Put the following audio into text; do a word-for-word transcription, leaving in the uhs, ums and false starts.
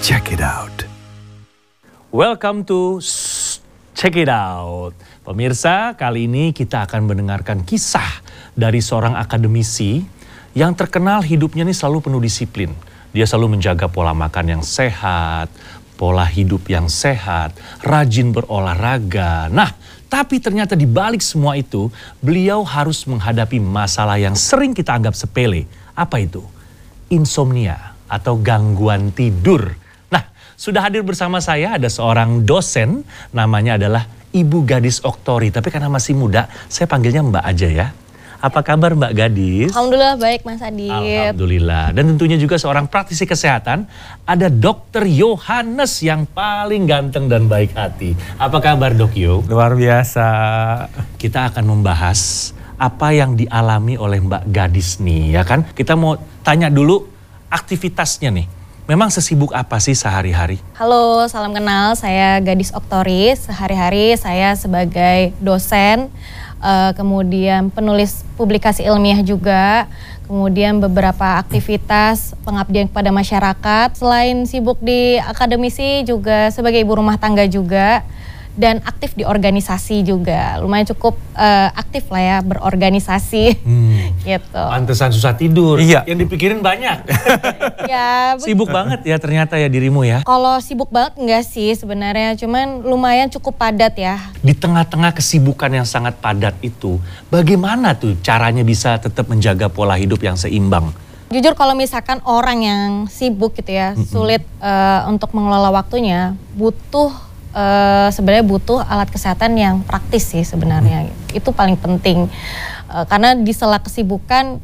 Check it out. Welcome to Check It Out. Pemirsa, kali ini kita akan mendengarkan kisah dari seorang akademisi yang terkenal hidupnya ini selalu penuh disiplin. Dia selalu menjaga pola makan yang sehat, pola hidup yang sehat, rajin berolahraga. Nah, tapi ternyata di balik semua itu, beliau harus menghadapi masalah yang sering kita anggap sepele. Apa itu? Insomnia atau gangguan tidur. Sudah hadir bersama saya ada seorang dosen, namanya adalah Ibu Gadis Oktori. Tapi karena masih muda, saya panggilnya Mbak aja ya. Apa kabar Mbak Gadis? Alhamdulillah baik Mas Adit. Alhamdulillah. Dan tentunya juga seorang praktisi kesehatan, ada Dokter Yohanes yang paling ganteng dan baik hati. Apa kabar Dok Yo? Luar biasa. Kita akan membahas apa yang dialami oleh Mbak Gadis nih, ya kan? Kita mau tanya dulu aktivitasnya nih. Memang sesibuk apa sih sehari-hari? Halo, salam kenal. Saya Gadis Oktori. Sehari-hari saya sebagai dosen, uh, kemudian penulis publikasi ilmiah juga, kemudian beberapa aktivitas pengabdian kepada masyarakat. Selain sibuk di akademisi juga sebagai ibu rumah tangga juga. Dan aktif di organisasi juga, lumayan cukup uh, aktif lah ya berorganisasi, hmm. gitu. Pantesan susah tidur, iya. Yang dipikirin banyak. Ya, sibuk banget ya ternyata ya dirimu ya. Kalau sibuk banget enggak sih sebenarnya, cuman lumayan cukup padat ya. Di tengah-tengah kesibukan yang sangat padat itu, bagaimana tuh caranya bisa tetap menjaga pola hidup yang seimbang? Jujur kalau misalkan orang yang sibuk gitu ya, mm-hmm. sulit uh, untuk mengelola waktunya, butuh Uh, sebenarnya butuh alat kesehatan yang praktis sih sebenarnya. Hmm. Itu paling penting. Uh, karena di sela kesibukan